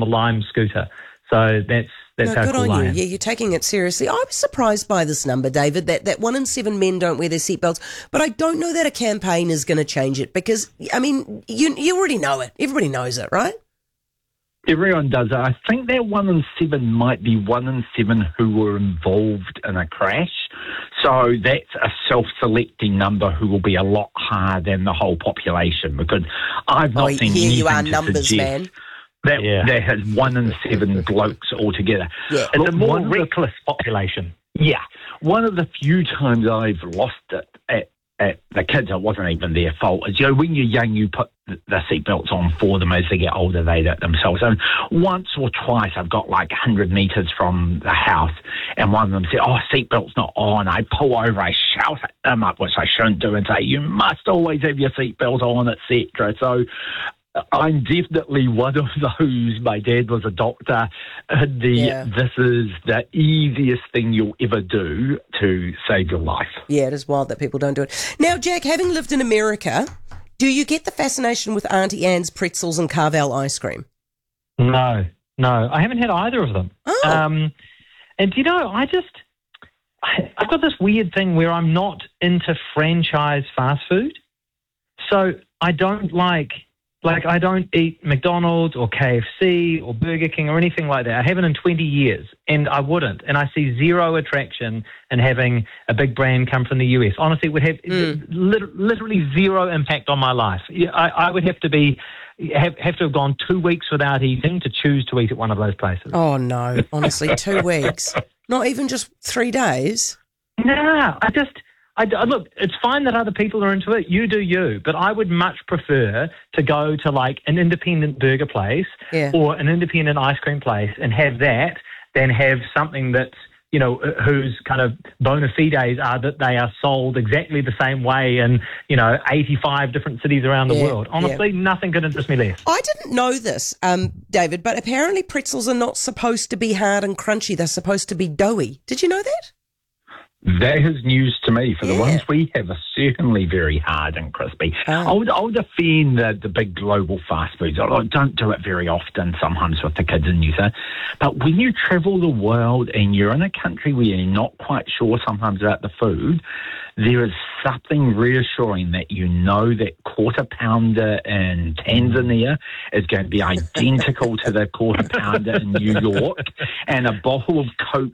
the Lime scooter. So that's how good cool on I you. am. Yeah, you're taking it seriously. I was surprised by this number, David, that 1 in 7 men don't wear their seatbelts, but I don't know that a campaign is going to change it because, I mean, you already know it. Everybody knows it, right? Everyone does it. I think that 1 in 7 might be 1 in 7 who were involved in a crash. So that's a self-selecting number who will be a lot higher than the whole population because I've not seen here anything you are, to numbers, suggest man. that has 1 in 7 blokes altogether. Yeah. It's a more One of the- reckless population. Yeah. One of the few times I've lost it at the kids, it wasn't even their fault. Is, when you're young, you put the seatbelts on for them. As they get older, they do it themselves. And once or twice, I've got like 100 metres from the house, and one of them said, "Oh, seatbelt's not on." I pull over, I shout at them up, which I shouldn't do, and say, "You must always have your seatbelt on," etc. So I'm definitely one of those. My dad was a doctor. This is the easiest thing you'll ever do to save your life. Yeah, it is wild that people don't do it. Now, Jack, having lived in America, do you get the fascination with Auntie Anne's pretzels and Carvel ice cream? No, I haven't had either of them. Oh. And I've got this weird thing where I'm not into franchise fast food. So I don't I don't eat McDonald's or KFC or Burger King or anything like that. I haven't in 20 years, and I wouldn't. And I see zero attraction in having a big brand come from the US. Honestly, it would have literally zero impact on my life. I would have to have gone 2 weeks without eating to choose to eat at one of those places. Oh, no. Honestly, 2 weeks. Not even just 3 days. No, look, it's fine that other people are into it. You do you. But I would much prefer to go to like an independent burger place or an independent ice cream place and have that than have something that's, whose kind of bona fides are that they are sold exactly the same way in, 85 different cities around the world. Honestly, nothing could interest me less. I didn't know this, David, but apparently pretzels are not supposed to be hard and crunchy. They're supposed to be doughy. Did you know that? That is news to me. For the ones we have are certainly very hard and crispy. I would defend the big global fast foods. I don't do it very often, sometimes with the kids in New Zealand. But when you travel the world and you're in a country where you're not quite sure sometimes about the food, there is something reassuring that that quarter pounder in Tanzania is going to be identical to the quarter pounder in New York, and a bottle of Coke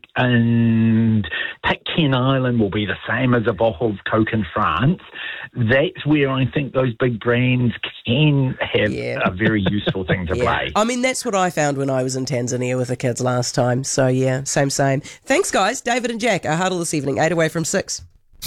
in Pitcairn Island will be the same as a bottle of Coke in France. That's where I think those big brands can have a very useful thing to play. I mean, that's what I found when I was in Tanzania with the kids last time. So, same. Thanks, guys. David and Jack, our huddle this evening, 8 away from 6.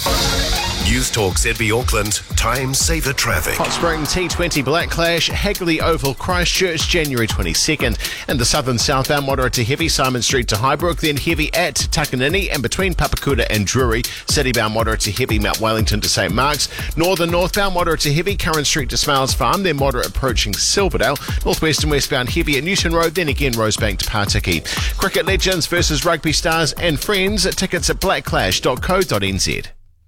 News Talk ZB Auckland, time saver traffic. Hot Spring T20 Black Clash, Hagley Oval, Christchurch, January 22nd. And the southern southbound moderate to heavy, Simon Street to Highbrook, then heavy at Takanini and between Papakura and Drury. Citybound moderate to heavy, Mount Wellington to St Mark's. Northern northbound moderate to heavy, Curran Street to Smiles Farm, then moderate approaching Silverdale. Northwest and westbound heavy at Newton Road, then again Rosebank to Partiki. Cricket Legends versus Rugby Stars and Friends, tickets at blackclash.co.nz.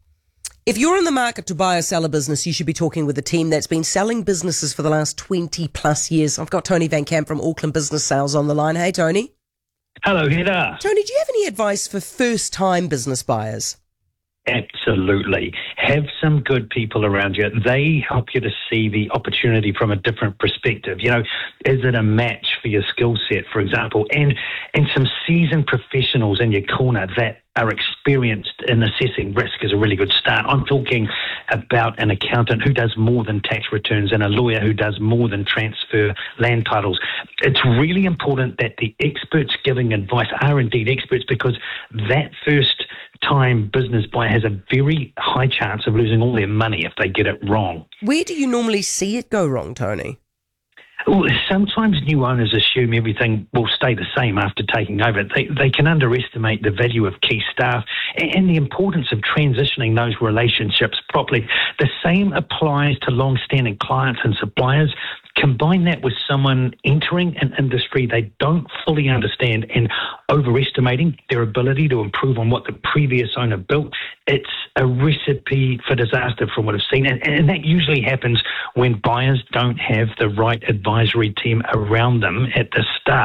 If you're in the market to buy or sell a business, you should be talking with a team that's been selling businesses for the last 20 plus years. I've got Tony Van Camp from Auckland Business Sales on the line. Hey, Tony. Hello, Heather. Tony, do you have any advice for first-time business buyers? Absolutely. Have some good people around you. They help you to see the opportunity from a different perspective. Is it a match for your skill set, for example? And some seasoned professionals in your corner that are experienced in assessing risk is a really good start. I'm talking about an accountant who does more than tax returns and a lawyer who does more than transfer land titles. It's really important that the experts giving advice are indeed experts, because that first-time business buyer has a very high chance of losing all their money if they get it wrong. Where do you normally see it go wrong, Tony? Well, sometimes new owners assume everything will stay the same after taking over. They can underestimate the value of key staff and the importance of transitioning those relationships properly. The same applies to long-standing clients and suppliers. Combine that with someone entering an industry they don't fully understand and overestimating their ability to improve on what the previous owner built. It's a recipe for disaster from what I've seen. And that usually happens when buyers don't have the right advisory team around them at the start.